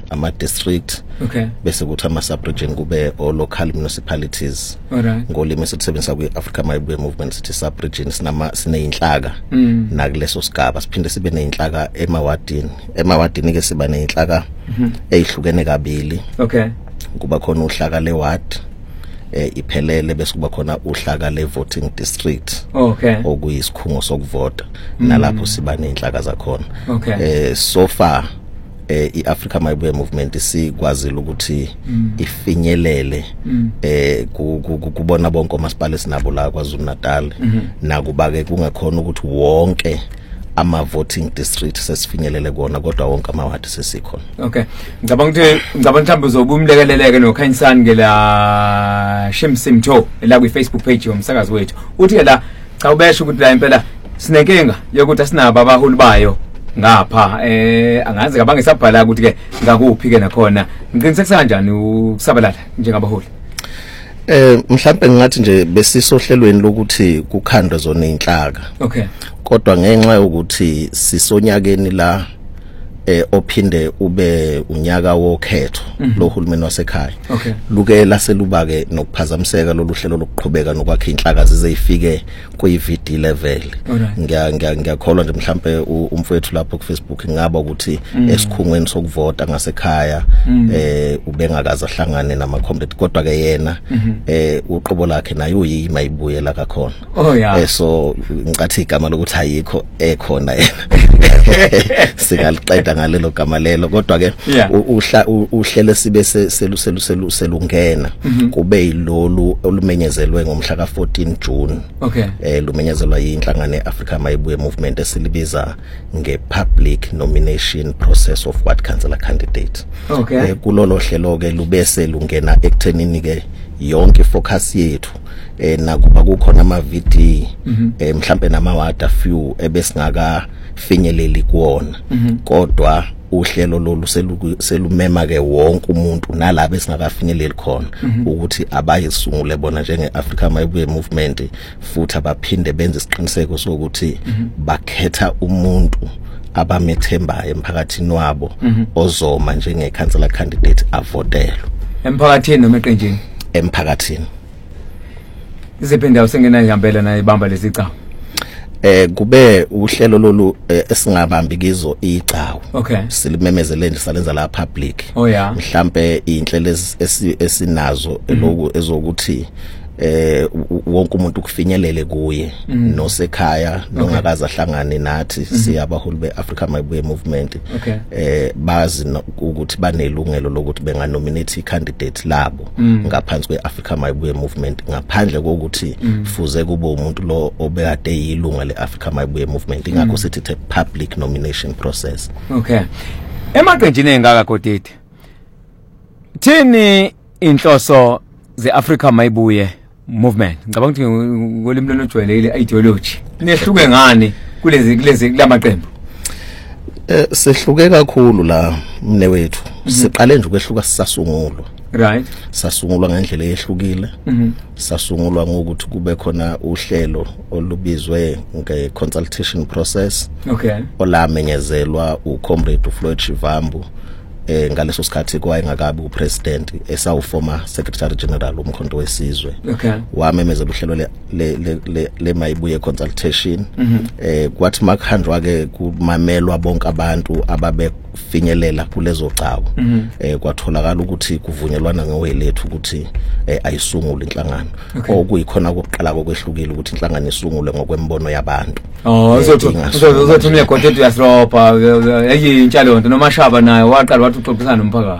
ama-district bese kuthi ama-sub-region kube o-local municipalities. Ngolimi esilisebenzisa kwi-Africa Mayibuye Movement sithi sub-region sineyinhlaka nakuleso sigaba siphinde sibe neyinhlaka emawadini-ke siba neyinhlaka eyihlukene kabili. Kuba khona uhlaka le-ward iphelele bese kuba khona uhlaka le-voting district okuyisikhungo sokuvota nalapho siba neyinhlaka zakhona. So far i-Africa Mayibuye Movement sikwazile ukuthi ifinyelele kubona bonke omasipala sinabo la KwaZulu Natal nakuba-ke kungakhona ukuthi wonke ama-voting district sesifinyelele kona kodwa wonke amawadi sesikhona. Ngicabanga mhlawumbe uzobumlekeleleke noKhanyisani ke la Shemsimtho la kwi-Facebook page yomsakazi wethu uthi la cha ubesho ukuthi la impela sinenkinga yokuthi asinabo abaholi bayo ngapha angazi kabange sabhala ukuthi ke ngakuphi ke nakhona ngiqiniseka kanjani ukusabalala njengabaholi. Mhlawumbe ngathi nje besisohlelweni lokuthi kukhandwe zona inhlaka. Kodwa ngenxa yokuthi sisonyakeni la ophinde ube unyaka wokhetho lohulumeni wasekhaya. Luke laseluba ke nokuphazamiseka lolu hlelo lokuqhubeka nokwakha inhlaka zize ifike kwi-VD level. Ngiyakholwa nje mhlambe umfowethu lapho ku Facebook ngaba ukuthi esikhungweni sokuvota ngasekhaya ubengakaza ahlangane nama comrade kodwa ke yena uqobo lakhe nayo uyimayibuye la kakhona. So ngicathi igama lokuthi ayikho ekhona yena sikaliqeda ngalelo gama lelo kodwa ke uhlele sibe selungena kube yilolu olumenyezelwe ngomhla ka14 June. Lumenyezelwa yinhlangano yeAfrica Mayibuye Movement esilibiza ngepublic nomination process of ward councillor candidate. Kulolo hlelo ke lubese lungena ekuthenini ke yonke focus yethu nakuba kukhona ama-VD mhlambe namaward few ebesingaka finyeleli kuona kodwa uhlelo lolu selumema ke wonke umuntu nalabo esingakafinyeleli khona ukuthi abayisungule bona njenge-Africa Mayibuye Movement futhi abaphinde benze isiqiniseko sokuthi bakhetha umuntu abamethembayo emphakathini wabo ozoma njenge-councillor candidate avotelwe emphakathini noma eqenjini. Emphakathini iziphi indawo sengena ihambela naye ibamba lesicawu? Kube uhlelo lolu esingabambi kizo igcawu silimemezele nje salenza la public. Mhlambe inhlelo esinazo ezokuthi wonke umuntu kufinyelele kuye nosekhaya nongakaza ahlangane nathi siyabaholi beAfrica Mayibuye Movement bazi ukuthi banelungelo lokuthi benganominate icandidate labo ngaphansi kweAfrica Mayibuye Movement ngaphandle kokuthi fuze kube umuntu lo obekade yilunga leAfrica Mayibuye Movement ingakho sithi the public nomination process. Emaqenjini engaka kodide thini inhloso zeAfrica Mayibuye Movement? Ngicabanga ukuthi ngolimi lolujwayelekile ideology nehluke ngani kulezi lamaqembu? Sehluke kakhulu la mne wethu siqale nje ukwehluka sisasungulwa. Sasungulwa ngendlela eyehlukile. Sasungulwa ngokuthi kube khona uhlelo olubizwe nge-consultation process olamenyezelwa uComrade Floyd Shivambu ngaleso sikhathi kwayengakabi upresident esawuformer secretary general umkhonto wesizwe. Wamemezela uhlelo le Mayibuye consultation. Kwathi makhandwa ke kumamelwa bonke abantu ababefinyelela kulezo gcawu. Kwatholakala ukuthi kuvunyelwana ngowelethu ukuthi ayisungule inhlangano okuyikhona kokuqala kokwehlukile ukuthi inhlangano isungule ngokwembono yabantu. Uzothi umyekonto yasropa eyintshalo nomashaba nayo waqala wathi uxoxisana nomphakathi.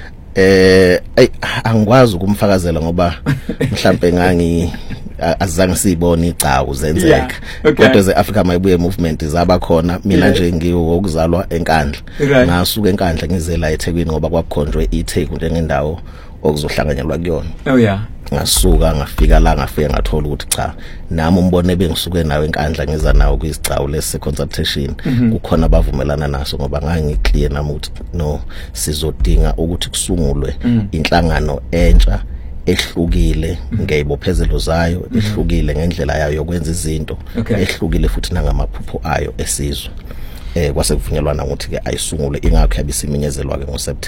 Angikwazi ukumfakazela ngoba mhlambe azange sibone igcawu zenzeka kodwa zeAfrica Mayibuye Movement zaba khona mina nje ngiwo ukuzalwa enkandla ngasuka enkandla ngizela eThekwini ngoba kwakukhonjwe iTheku njengendawo okuzohlanganyelwa kuyona. Ngasuka ngafika la ngafike ngathola ukuthi cha nami umbone bengisuke nawe enkandla ngiza nawo kwisiccawu lesi consultation kukhona abavumelana naso ngoba ngangiclear nami ukuthi no sizodinga ukuthi kusungulwe inhlangano entsha ehlukile ngeyibophezelo zayo ehlukile ngendlela yayo yokwenza izinto ehlukile futhi nangamaphupho ayo esizwe. Kwase kuvunyelwana ukuthi ke ayisungule ingakho yabisimenyezelwa ke ngoSeptember.